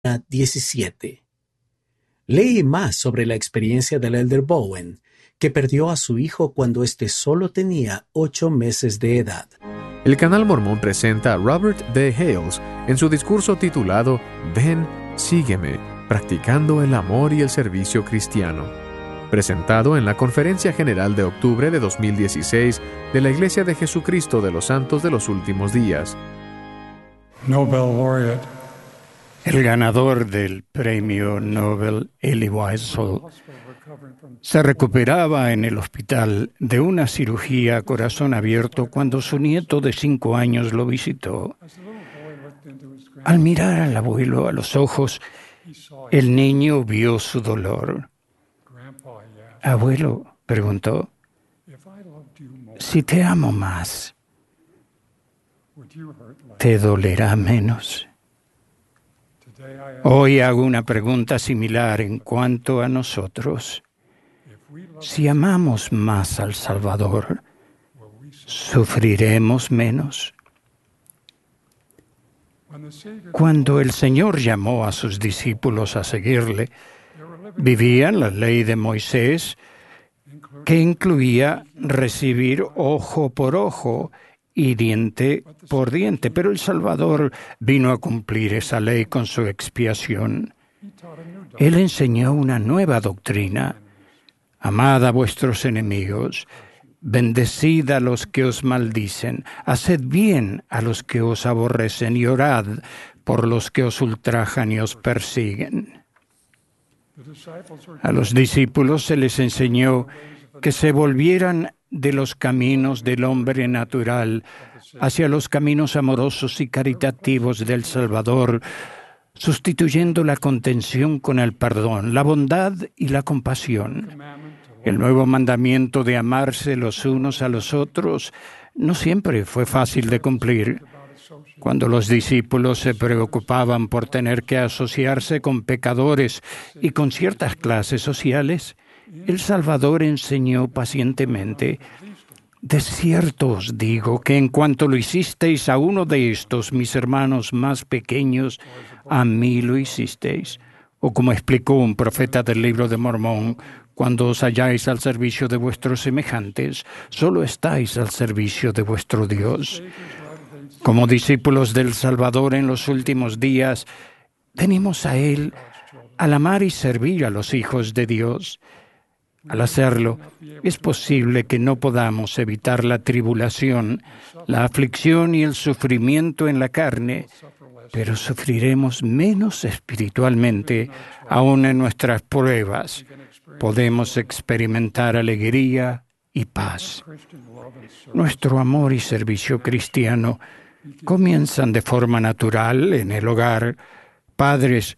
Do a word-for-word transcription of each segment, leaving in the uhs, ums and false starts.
diecisiete. Lee más sobre la experiencia del Elder Bowen, que perdió a su hijo cuando éste solo tenía ocho meses de edad. El Canal Mormón presenta a Robert D. Hales en su discurso titulado Ven, sígueme, practicando el amor y el servicio cristiano, presentado en la Conferencia General de octubre de dos mil dieciséis de la Iglesia de Jesucristo de los Santos de los Últimos Días. Nobel laureate. El ganador del premio Nobel, Elie Wiesel, se recuperaba en el hospital de una cirugía a corazón abierto cuando su nieto de cinco años lo visitó. Al mirar al abuelo a los ojos, el niño vio su dolor. «Abuelo», preguntó, «si te amo más, ¿te dolerá menos?» Hoy hago una pregunta similar en cuanto a nosotros. Si amamos más al Salvador, ¿sufriremos menos? Cuando el Señor llamó a sus discípulos a seguirle, vivían la ley de Moisés, que incluía recibir ojo por ojo y diente por diente, pero el Salvador vino a cumplir esa ley con su expiación. Él enseñó una nueva doctrina: amad a vuestros enemigos, bendecid a los que os maldicen, haced bien a los que os aborrecen y orad por los que os ultrajan y os persiguen. A los discípulos se les enseñó que se volvieran de los caminos del hombre natural hacia los caminos amorosos y caritativos del Salvador, sustituyendo la contención con el perdón, la bondad y la compasión. El nuevo mandamiento de amarse los unos a los otros no siempre fue fácil de cumplir. Cuando los discípulos se preocupaban por tener que asociarse con pecadores y con ciertas clases sociales, el Salvador enseñó pacientemente: de cierto os digo que en cuanto lo hicisteis a uno de estos, mis hermanos más pequeños, a mí lo hicisteis. O como explicó un profeta del Libro de Mormón: cuando os halláis al servicio de vuestros semejantes, solo estáis al servicio de vuestro Dios. Como discípulos del Salvador en los últimos días, venimos a Él al amar y servir a los hijos de Dios. Al hacerlo, es posible que no podamos evitar la tribulación, la aflicción y el sufrimiento en la carne, pero sufriremos menos espiritualmente, aún en nuestras pruebas. Podemos experimentar alegría y paz. Nuestro amor y servicio cristiano comienzan de forma natural en el hogar. Padres,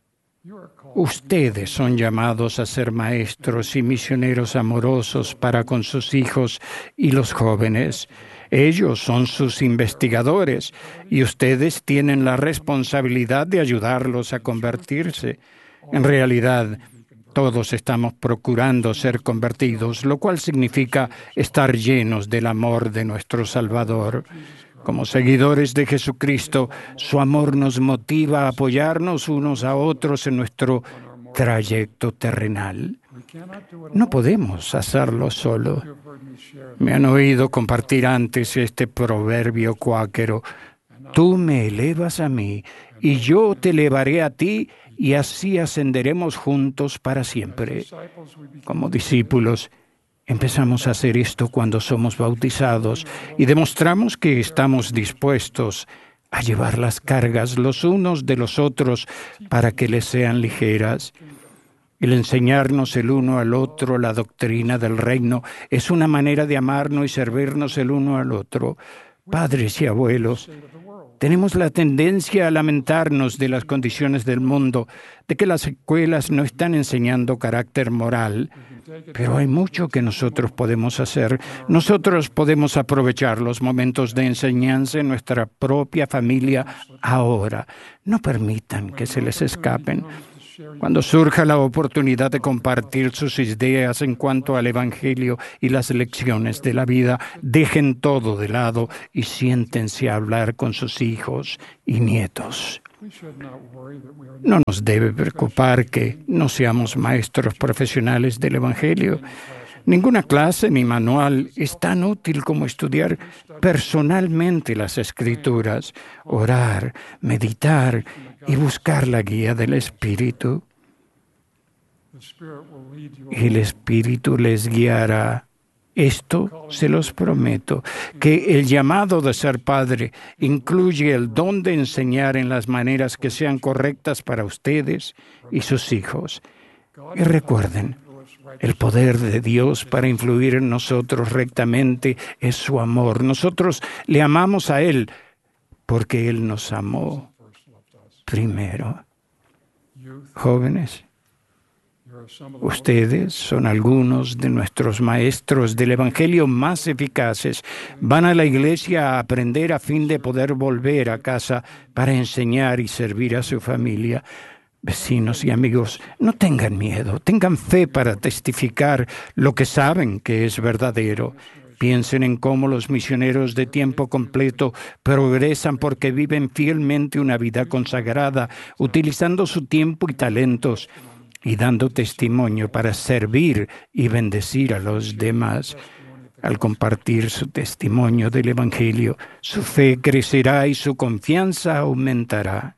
ustedes son llamados a ser maestros y misioneros amorosos para con sus hijos y los jóvenes. Ellos son sus investigadores y ustedes tienen la responsabilidad de ayudarlos a convertirse. En realidad, todos estamos procurando ser convertidos, lo cual significa estar llenos del amor de nuestro Salvador. Como seguidores de Jesucristo, su amor nos motiva a apoyarnos unos a otros en nuestro trayecto terrenal. No podemos hacerlo solo. Me han oído compartir antes este proverbio cuáquero: tú me elevas a mí, y yo te elevaré a ti, y así ascenderemos juntos para siempre. Como discípulos, empezamos a hacer esto cuando somos bautizados y demostramos que estamos dispuestos a llevar las cargas los unos de los otros para que les sean ligeras. El enseñarnos el uno al otro la doctrina del reino es una manera de amarnos y servirnos el uno al otro. Padres y abuelos, tenemos la tendencia a lamentarnos de las condiciones del mundo, de que las escuelas no están enseñando carácter moral. Pero hay mucho que nosotros podemos hacer. Nosotros podemos aprovechar los momentos de enseñanza en nuestra propia familia ahora. No permitan que se les escapen. Cuando surja la oportunidad de compartir sus ideas en cuanto al Evangelio y las lecciones de la vida, dejen todo de lado y siéntense a hablar con sus hijos y nietos. No nos debe preocupar que no seamos maestros profesionales del Evangelio. Ninguna clase ni manual es tan útil como estudiar personalmente las Escrituras, orar, meditar y buscar la guía del Espíritu. El Espíritu les guiará. Esto se los prometo, que el llamado de ser padre incluye el don de enseñar en las maneras que sean correctas para ustedes y sus hijos. Y recuerden, el poder de Dios para influir en nosotros rectamente es su amor. Nosotros le amamos a Él porque Él nos amó primero. Jóvenes, ustedes son algunos de nuestros maestros del Evangelio más eficaces. Van a la iglesia a aprender a fin de poder volver a casa para enseñar y servir a su familia. Vecinos y amigos, no tengan miedo, tengan fe para testificar lo que saben que es verdadero. Piensen en cómo los misioneros de tiempo completo progresan porque viven fielmente una vida consagrada, utilizando su tiempo y talentos y dando testimonio para servir y bendecir a los demás. Al compartir su testimonio del Evangelio, su fe crecerá y su confianza aumentará.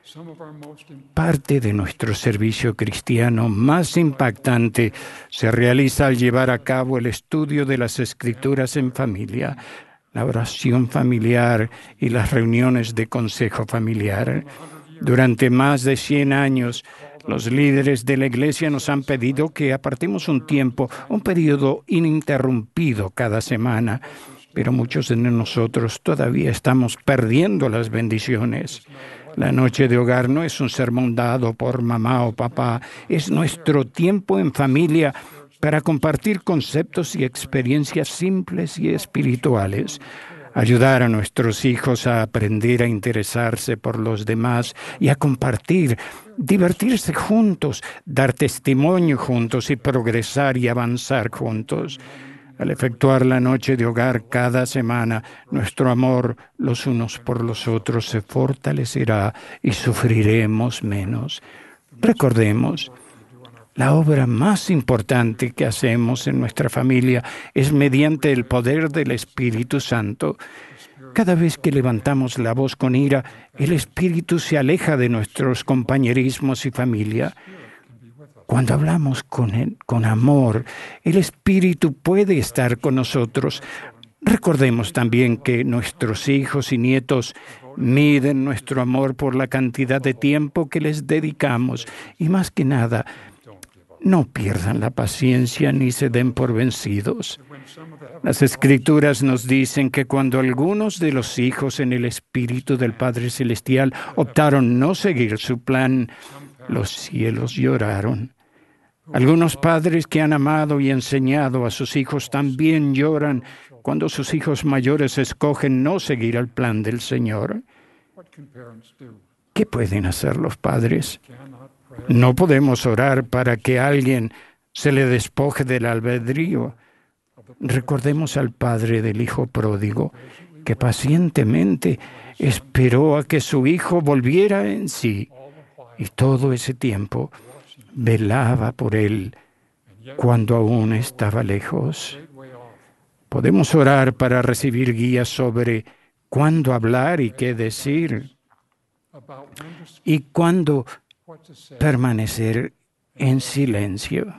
Parte de nuestro servicio cristiano más impactante se realiza al llevar a cabo el estudio de las Escrituras en familia, la oración familiar y las reuniones de consejo familiar. Durante más de cien años, los líderes de la Iglesia nos han pedido que apartemos un tiempo, un periodo ininterrumpido cada semana, pero muchos de nosotros todavía estamos perdiendo las bendiciones. La noche de hogar no es un sermón dado por mamá o papá, es nuestro tiempo en familia para compartir conceptos y experiencias simples y espirituales, ayudar a nuestros hijos a aprender a interesarse por los demás y a compartir, divertirse juntos, dar testimonio juntos y progresar y avanzar juntos. Al efectuar la noche de hogar cada semana, nuestro amor los unos por los otros se fortalecerá y sufriremos menos. Recordemos, la obra más importante que hacemos en nuestra familia es mediante el poder del Espíritu Santo. Cada vez que levantamos la voz con ira, el Espíritu se aleja de nuestros compañerismos y familia. Cuando hablamos con él, con amor, el Espíritu puede estar con nosotros. Recordemos también que nuestros hijos y nietos miden nuestro amor por la cantidad de tiempo que les dedicamos. Y más que nada, no pierdan la paciencia ni se den por vencidos. Las Escrituras nos dicen que cuando algunos de los hijos en el Espíritu del Padre Celestial optaron no seguir su plan, los cielos lloraron. Algunos padres que han amado y enseñado a sus hijos también lloran cuando sus hijos mayores escogen no seguir el plan del Señor. ¿Qué pueden hacer los padres? No podemos orar para que alguien se le despoje del albedrío. Recordemos al padre del hijo pródigo, que pacientemente esperó a que su hijo volviera en sí, y todo ese tiempo velaba por él cuando aún estaba lejos. Podemos orar para recibir guías sobre cuándo hablar y qué decir, y cuándo permanecer en silencio.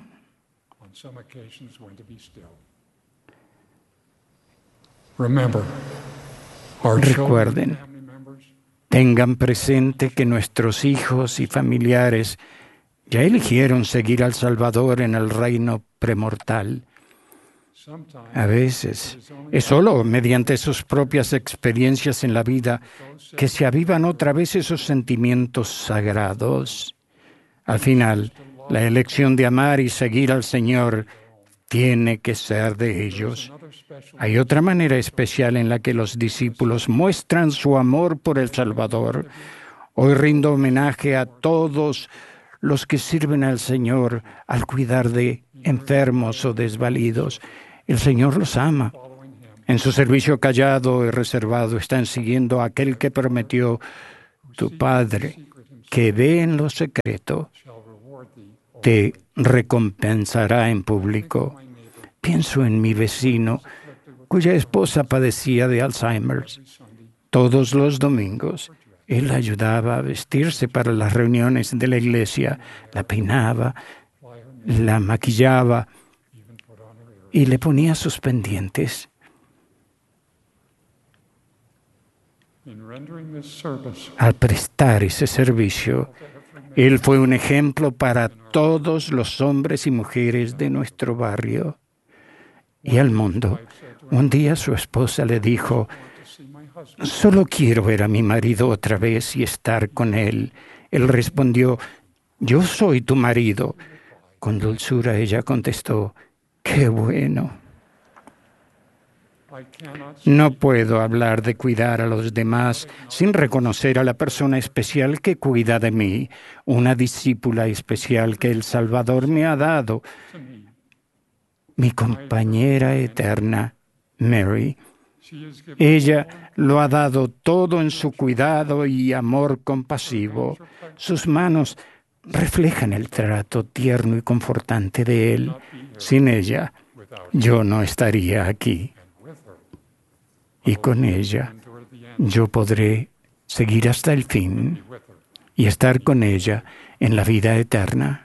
Recuerden, tengan presente que nuestros hijos y familiares ya eligieron seguir al Salvador en el reino premortal. A veces es solo mediante sus propias experiencias en la vida que se avivan otra vez esos sentimientos sagrados. Al final, la elección de amar y seguir al Señor tiene que ser de ellos. Hay otra manera especial en la que los discípulos muestran su amor por el Salvador. Hoy rindo homenaje a todos los que sirven al Señor al cuidar de enfermos o desvalidos. El Señor los ama. En su servicio callado y reservado están siguiendo a aquel que prometió: tu Padre, que ve en lo secreto, te recompensará en público. Pienso en mi vecino, cuya esposa padecía de Alzheimer. Todos los domingos, él la ayudaba a vestirse para las reuniones de la iglesia, la peinaba, la maquillaba y le ponía sus pendientes. Al prestar ese servicio, él fue un ejemplo para todos los hombres y mujeres de nuestro barrio y al mundo. Un día su esposa le dijo: «Solo quiero ver a mi marido otra vez y estar con él». Él respondió: «Yo soy tu marido». Con dulzura ella contestó: «Qué bueno». No puedo hablar de cuidar a los demás sin reconocer a la persona especial que cuida de mí, una discípula especial que el Salvador me ha dado, mi compañera eterna, Mary. Ella lo ha dado todo en su cuidado y amor compasivo. Sus manos reflejan el trato tierno y confortante de Él. Sin ella, yo no estaría aquí. Y con ella, yo podré seguir hasta el fin y estar con ella en la vida eterna.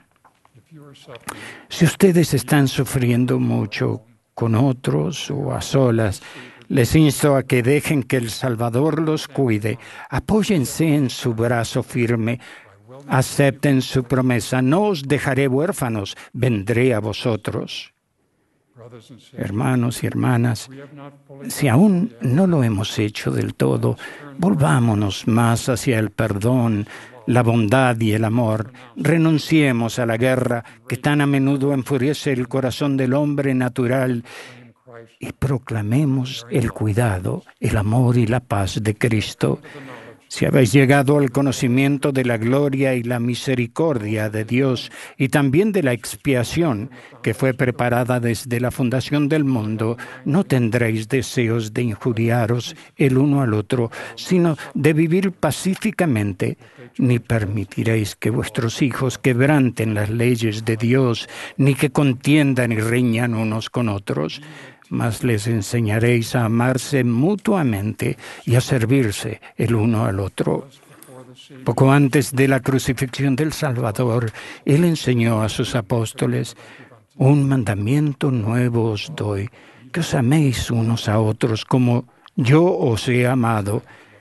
Si ustedes están sufriendo mucho con otros o a solas, les insto a que dejen que el Salvador los cuide. Apóyense en su brazo firme. Acepten su promesa. No os dejaré huérfanos, vendré a vosotros. Hermanos y hermanas, si aún no lo hemos hecho del todo, volvámonos más hacia el perdón, la bondad y el amor. Renunciemos a la guerra que tan a menudo enfurece el corazón del hombre natural y proclamemos el cuidado, el amor y la paz de Cristo. Si habéis llegado al conocimiento de la gloria y la misericordia de Dios y también de la expiación que fue preparada desde la fundación del mundo, no tendréis deseos de injuriaros el uno al otro, sino de vivir pacíficamente, ni permitiréis que vuestros hijos quebranten las leyes de Dios, ni que contiendan y riñan unos con otros. Mas les enseñaréis a amarse mutuamente y a servirse el uno al otro. Poco antes de la crucifixión del Salvador, Él enseñó a sus apóstoles: un mandamiento nuevo os doy, que os améis unos a otros como yo os he amado,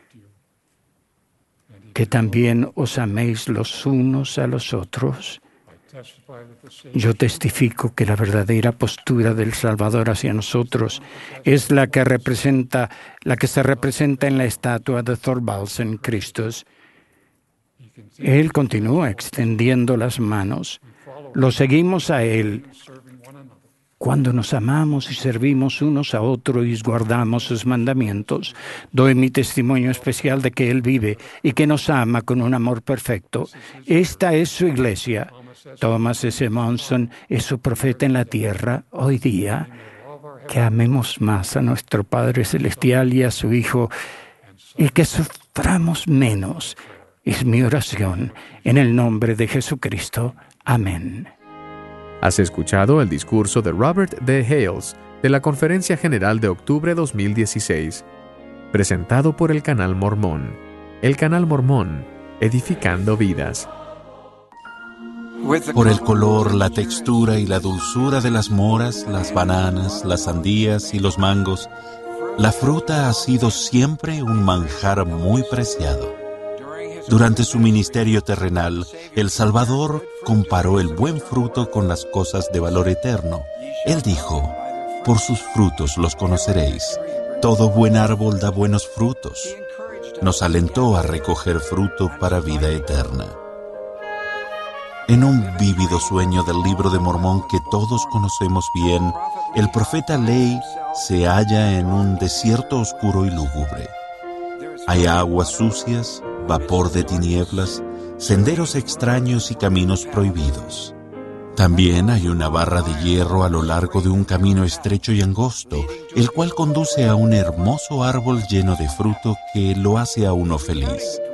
que también os améis los unos a los otros. Yo testifico que la verdadera postura del Salvador hacia nosotros es la que representa, la que se representa en la estatua de Thorvaldsen Christus. Él continúa extendiendo las manos. Lo seguimos a Él cuando nos amamos y servimos unos a otros y guardamos sus mandamientos. Doy mi testimonio especial de que Él vive y que nos ama con un amor perfecto. Esta es su iglesia. Thomas S. Monson es su profeta en la tierra hoy día. Que amemos más a nuestro Padre Celestial y a su Hijo y que suframos menos. Es mi oración en el nombre de Jesucristo. Amén. Has escuchado el discurso de Robert D. Hales de la Conferencia General de octubre dos mil dieciséis, presentado por el Canal Mormón. El Canal Mormón, edificando vidas. Por el color, la textura y la dulzura de las moras, las bananas, las sandías y los mangos, la fruta ha sido siempre un manjar muy preciado. Durante su ministerio terrenal, el Salvador comparó el buen fruto con las cosas de valor eterno. Él dijo: por sus frutos los conoceréis. Todo buen árbol da buenos frutos. Nos alentó a recoger fruto para vida eterna. En un vívido sueño del Libro de Mormón que todos conocemos bien, el profeta Lehi se halla en un desierto oscuro y lúgubre. Hay aguas sucias, vapor de tinieblas, senderos extraños y caminos prohibidos. También hay una barra de hierro a lo largo de un camino estrecho y angosto, el cual conduce a un hermoso árbol lleno de fruto que lo hace a uno feliz.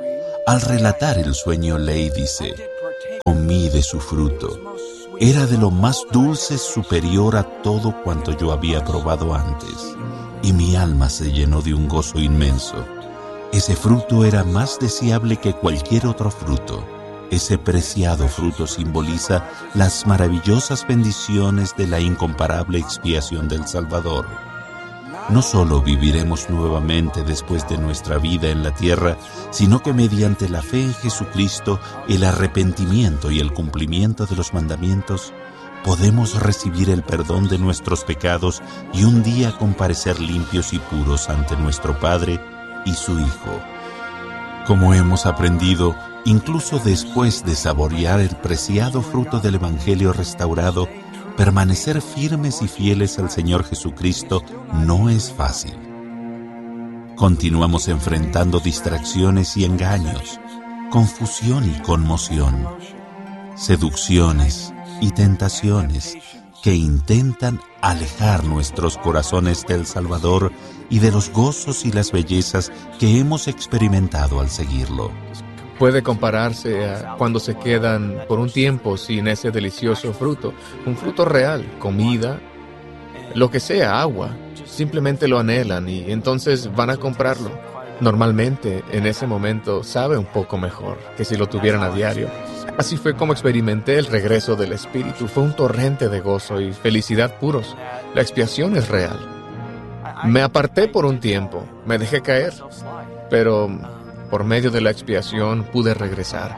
Al relatar el sueño, Leigh dice: comí de su fruto. Era de lo más dulce, superior a todo cuanto yo había probado antes, y mi alma se llenó de un gozo inmenso. Ese fruto era más deseable que cualquier otro fruto. Ese preciado fruto simboliza las maravillosas bendiciones de la incomparable expiación del Salvador. No solo viviremos nuevamente después de nuestra vida en la tierra, sino que mediante la fe en Jesucristo, el arrepentimiento y el cumplimiento de los mandamientos, podemos recibir el perdón de nuestros pecados y un día comparecer limpios y puros ante nuestro Padre y su Hijo. Como hemos aprendido, incluso después de saborear el preciado fruto del Evangelio restaurado, permanecer firmes y fieles al Señor Jesucristo no es fácil. Continuamos enfrentando distracciones y engaños, confusión y conmoción, seducciones y tentaciones que intentan alejar nuestros corazones del Salvador y de los gozos y las bellezas que hemos experimentado al seguirlo. Puede compararse a cuando se quedan por un tiempo sin ese delicioso fruto, un fruto real, comida, lo que sea, agua. Simplemente lo anhelan y entonces van a comprarlo. Normalmente, en ese momento, sabe un poco mejor que si lo tuvieran a diario. Así fue como experimenté el regreso del Espíritu. Fue un torrente de gozo y felicidad puros. La expiación es real. Me aparté por un tiempo, me dejé caer, pero por medio de la expiación pude regresar.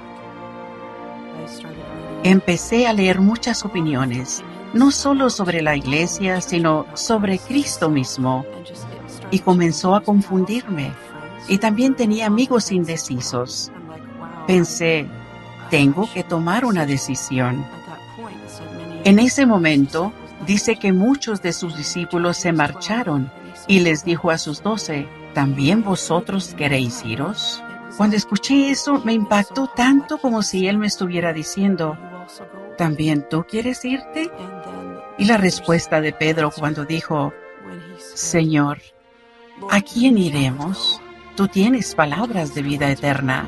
Empecé a leer muchas opiniones, no solo sobre la iglesia, sino sobre Cristo mismo, y comenzó a confundirme. Y también tenía amigos indecisos. Pensé, tengo que tomar una decisión. En ese momento, dice que muchos de sus discípulos se marcharon y les dijo a sus doce, ¿también vosotros queréis iros? Cuando escuché eso, me impactó tanto como si él me estuviera diciendo, ¿también tú quieres irte? Y la respuesta de Pedro cuando dijo, Señor, ¿a quién iremos? Tú tienes palabras de vida eterna.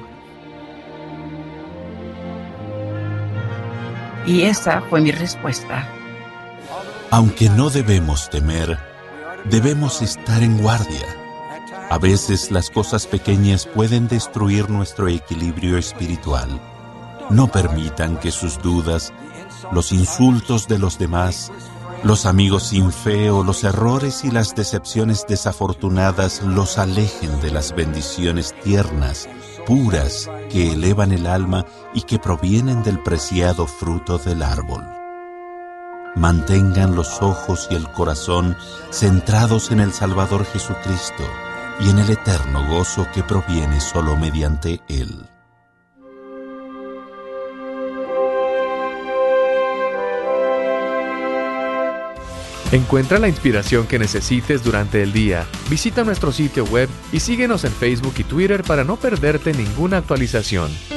Y esa fue mi respuesta. Aunque no debemos temer, debemos estar en guardia. A veces las cosas pequeñas pueden destruir nuestro equilibrio espiritual. No permitan que sus dudas, los insultos de los demás, los amigos sin fe o los errores y las decepciones desafortunadas los alejen de las bendiciones tiernas, puras, que elevan el alma y que provienen del preciado fruto del árbol. Mantengan los ojos y el corazón centrados en el Salvador Jesucristo y en el eterno gozo que proviene solo mediante Él. Encuentra la inspiración que necesites durante el día. Visita nuestro sitio web y síguenos en Facebook y Twitter para no perderte ninguna actualización.